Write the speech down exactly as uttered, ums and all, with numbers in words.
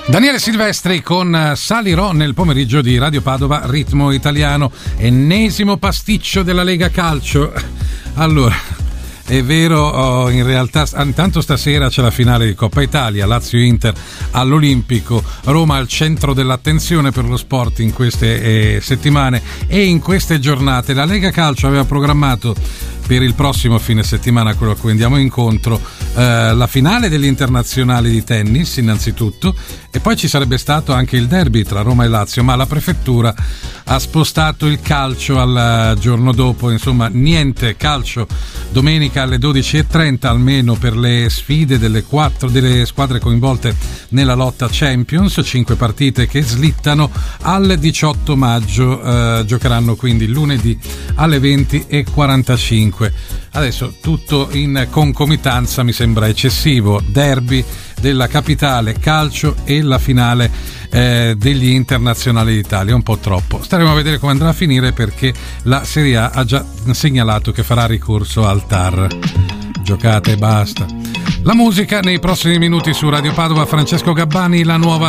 Daniele Silvestri con Salirò nel pomeriggio di Radio Padova, ritmo italiano, ennesimo pasticcio della Lega Calcio. Allora, è vero, oh, in realtà intanto stasera c'è la finale di Coppa Italia, Lazio-Inter all'Olimpico, Roma al centro dell'attenzione per lo sport in queste eh, settimane e in queste giornate. La Lega Calcio aveva programmato per il prossimo fine settimana, quello a cui andiamo incontro, eh, la finale degli internazionali di tennis innanzitutto, e poi ci sarebbe stato anche il derby tra Roma e Lazio, ma la prefettura ha spostato il calcio al giorno dopo. Insomma, niente calcio domenica alle dodici e trenta, almeno per le sfide delle quattro delle squadre coinvolte nella lotta Champions, cinque partite che slittano al diciotto maggio, eh, giocheranno quindi lunedì alle venti e quarantacinque. Adesso tutto in concomitanza mi sembra eccessivo, derby della capitale, calcio e la finale eh, degli internazionali d'Italia, un po' troppo. Staremo a vedere come andrà a finire, perché la Serie A ha già segnalato che farà ricorso al T A R. Giocate e basta. La musica nei prossimi minuti su Radio Padova, Francesco Gabbani, la nuova